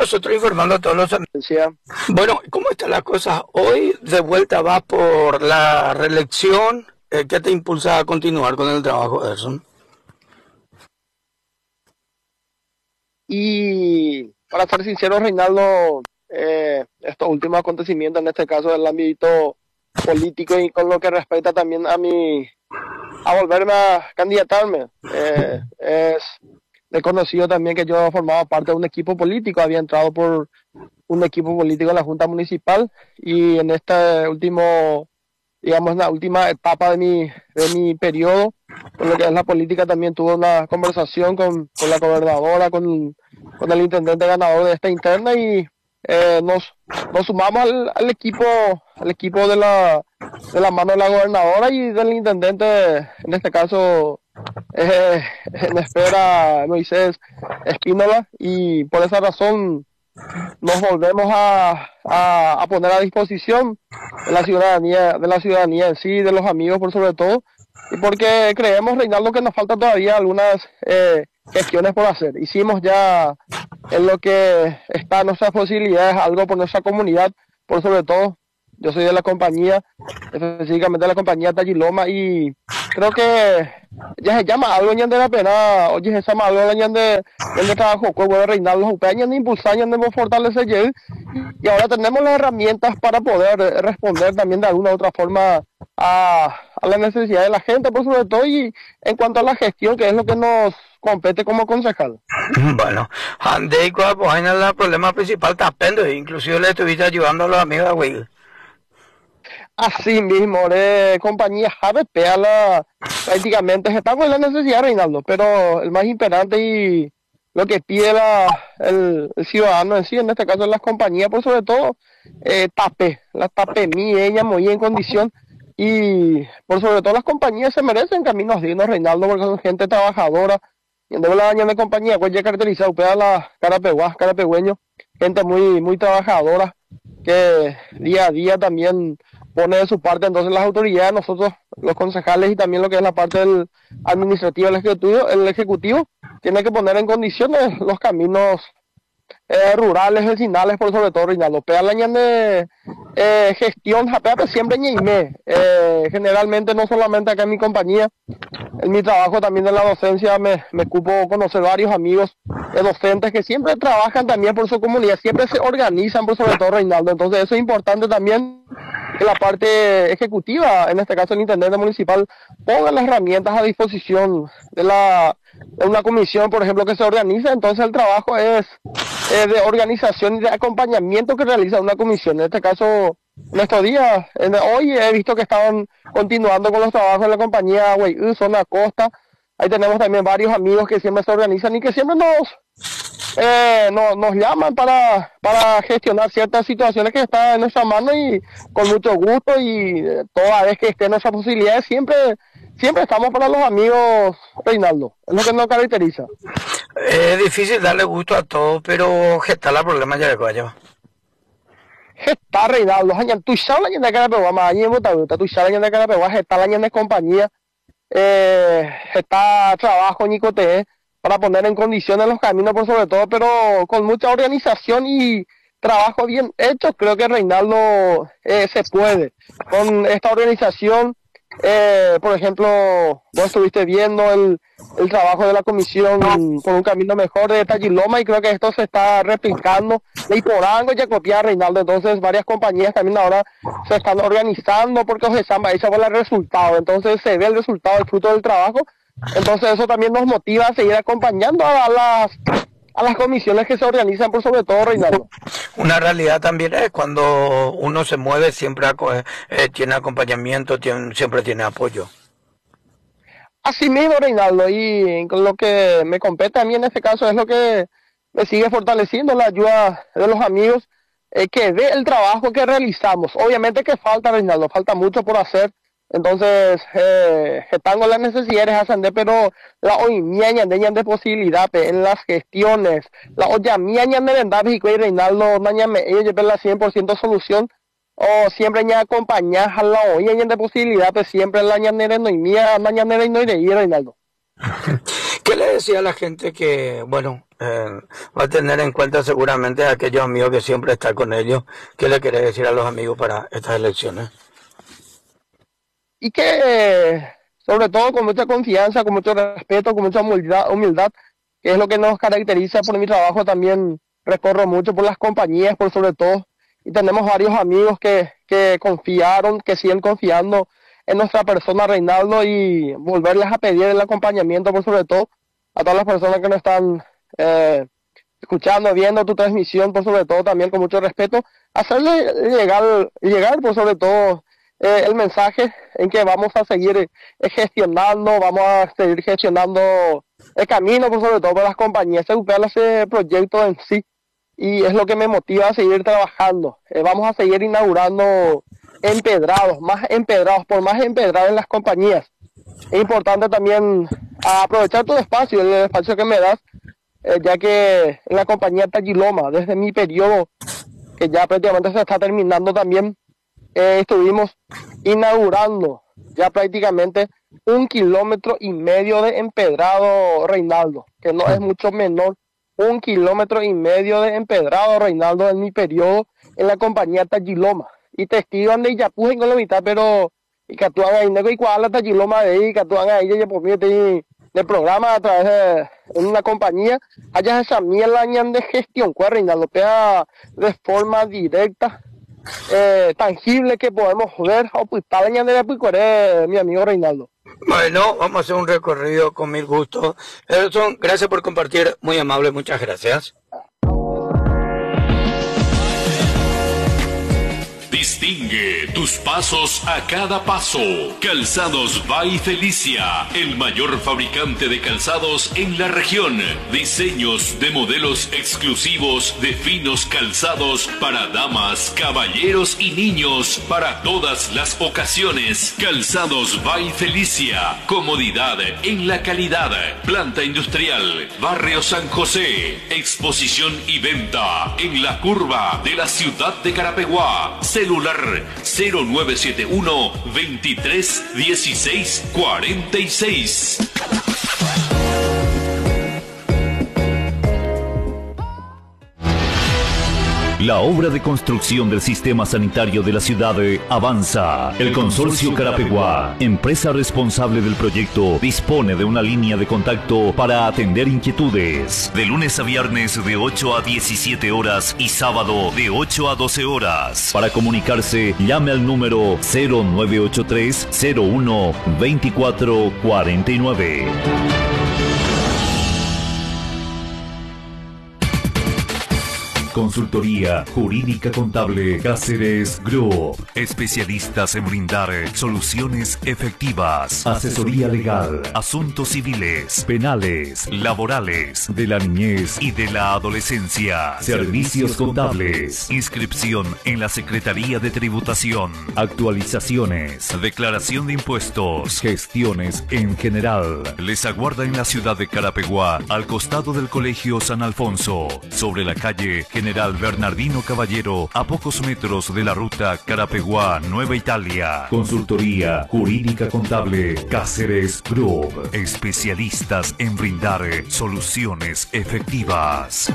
Nosotros informando a todos los amigos. Decía, Bueno, ¿cómo están las cosas? Hoy de vuelta vas por la reelección. ¿Qué te impulsa a continuar con el trabajo, Edson? y para ser sincero, Reinaldo, estos últimos acontecimientos, en este caso del ámbito político y con lo que respecta también a volverme a candidatarme, es reconocido también que yo formaba parte de un equipo político, había entrado por un equipo político en la Junta Municipal y en este último, digamos, la última etapa de mi periodo, con lo que es la política, también tuve una conversación con la gobernadora, con el intendente ganador de esta interna y nos sumamos al equipo de la mano de la gobernadora y del intendente, en este caso, en espera Moisés Espínola, y por esa razón nos volvemos a poner a disposición de la ciudadanía en sí, de los amigos por sobre todo, y porque creemos, Reinaldo, que nos faltan todavía algunas gestiones por hacer. Hicimos ya en lo que está en nuestras posibilidades algo por nuestra comunidad, por sobre todo. Yo soy de la compañía, específicamente de la compañía Talliloma, y creo que ya se llama algo ñande la pena, oye, se llama algo ñande trabajo, pues bueno, Reinaldo, ñande impulsar, ñande fortalecer, y ahora tenemos las herramientas para poder responder también de alguna u otra forma a la necesidad de la gente, por sobre todo, y en cuanto a la gestión, que es lo que nos compete como concejal. Bueno, ande y cuál pues el problema principal está pendo, inclusive le estuviste ayudando a los amigos de Will. Así mismo, de compañía JBP prácticamente se está con la necesidad, Reinaldo, pero el más imperante y lo que pide el ciudadano en sí, en este caso las compañías, por sobre todo, la tape mi, ella muy en condición, y por sobre todo las compañías se merecen caminos dignos, Reinaldo, porque son gente trabajadora, y en la daño de compañía, pues ya caracterizado, pues a la carapegüeño, gente muy, muy trabajadora, que día a día también pone de su parte. Entonces las autoridades, nosotros, los concejales y también lo que es la parte del administrativo, el ejecutivo tiene que poner en condiciones los caminos rurales, vecinales, por sobre todo, Reinaldo. Pea la de gestión, japea, pero siempre ñeime. Generalmente, no solamente acá en mi compañía, en mi trabajo también de la docencia, me cupo conocer varios amigos docentes que siempre trabajan también por su comunidad, siempre se organizan, por sobre todo, Reinaldo. Entonces eso es importante también, que la parte ejecutiva, en este caso el intendente municipal, ponga las herramientas a disposición de una comisión, por ejemplo, que se organiza. Entonces el trabajo es de organización y de acompañamiento que realiza una comisión. En este caso, en estos días, hoy he visto que estaban continuando con los trabajos de la compañía Zona Costa. Ahí tenemos también varios amigos que siempre se organizan y que siempre nos llaman para gestionar ciertas situaciones que están en nuestra mano, y con mucho gusto, y toda vez que esté en nuestras posibilidades, siempre estamos para los amigos, Reinaldo. Es lo que nos caracteriza. Es difícil darle gusto a todo, pero gestar la problema ya de guayo. Está, Reinaldo, tú sabes la gente de Carapegua, más allí en Botaguta, tú sabes la gente de Carapegua, está la gente de compañía, está trabajo en ICOTE, para poner en condiciones los caminos por sobre todo, pero con mucha organización y trabajo bien hecho, creo que, Reinaldo, se puede. Con esta organización, por ejemplo, vos estuviste viendo el trabajo de la comisión por un camino mejor de Talliloma, y creo que esto se está replicando de Iporango y Acopía, Reinaldo. Entonces varias compañías también ahora se están organizando porque se llama ese fue el resultado. Entonces se ve el resultado, el fruto del trabajo. Entonces eso también nos motiva a seguir acompañando a las comisiones que se organizan, por sobre todo, Reinaldo. Una realidad también es cuando uno se mueve, siempre tiene acompañamiento, siempre tiene apoyo. Así mismo, Reinaldo, y con lo que me compete a mí en este caso es lo que me sigue fortaleciendo, la ayuda de los amigos, que ve el trabajo que realizamos. Obviamente que falta, Reinaldo, falta mucho por hacer. Entonces, tengo las necesidades de ascender, pero la hoy miaña de posibilidades en las gestiones, la olla miaña de vendar y Reinaldo, naña me ellos la 100% solución, o siempre ña acompañar a la olla de posibilidades, siempre la ñanera no y mía, la ñanera y no y de ir, Reinaldo. ¿Qué le decía a la gente que, bueno, va a tener en cuenta seguramente a aquellos amigos que siempre están con ellos. ¿Qué le querés decir a los amigos para estas elecciones? Y que, sobre todo, con mucha confianza, con mucho respeto, con mucha humildad, que es lo que nos caracteriza. Por mi trabajo también recorro mucho por las compañías, por sobre todo, y tenemos varios amigos que confiaron, que siguen confiando en nuestra persona, Reinaldo, y volverles a pedir el acompañamiento, por sobre todo, a todas las personas que nos están escuchando, viendo tu transmisión, por sobre todo, también con mucho respeto, hacerle llegar por sobre todo, el mensaje en que vamos a seguir gestionando, vamos a seguir gestionando el camino, por sobre todo, para las compañías. Ese proyecto en sí, y es lo que me motiva a seguir trabajando. Vamos a seguir inaugurando empedrados, por más empedrados en las compañías. Es importante también aprovechar tu espacio, el espacio que me das, ya que en la compañía Tagiloma, desde mi periodo, que ya prácticamente se está terminando también, estuvimos inaugurando ya prácticamente 1,5 kilómetros de empedrado, Reinaldo, que no es mucho menor. 1,5 kilómetros de empedrado, Reinaldo, en mi periodo en la compañía Tagiloma. Y testigo de Yapuje con la mitad, pero y que actúan ahí, no igual la Tagiloma de ahí, que actúan ahí, ya por mí de programa a través de una compañía, haya esa mierda de gestión, pues, Reinaldo, de forma directa, tangible, que podemos ver, mi amigo Reinaldo. Bueno, vamos a hacer un recorrido con mil gustos. Ederson, gracias por compartir, muy amable, muchas gracias. Distingue tus pasos a cada paso. Calzados by Felicia, el mayor fabricante de calzados en la región. Diseños de modelos exclusivos de finos calzados para damas, caballeros y niños para todas las ocasiones. Calzados by Felicia, comodidad en la calidad. Planta industrial, Barrio San José. Exposición y venta en la curva de la ciudad de Carapeguá. Celular 0971 23 16 46. La obra de construcción del sistema sanitario de la ciudad avanza. El Consorcio Carapeguá, empresa responsable del proyecto, dispone de una línea de contacto para atender inquietudes. De lunes a viernes de 8 a 17 horas y sábado de 8 a 12 horas. Para comunicarse, llame al número 0983 01 24 49. Consultoría Jurídica Contable Cáceres Group. Especialistas en brindar soluciones efectivas. Asesoría legal, asuntos civiles, penales, laborales, de la niñez y de la adolescencia. Servicios contables. Inscripción en la Secretaría de Tributación. Actualizaciones. Declaración de impuestos. Gestiones en general. Les aguarda en la ciudad de Carapeguá, al costado del Colegio San Alfonso, sobre la calle General Bernardino Caballero, a pocos metros de la ruta Carapeguá Nueva Italia. Consultoría Jurídica Contable Cáceres Group. Especialistas en brindar soluciones efectivas.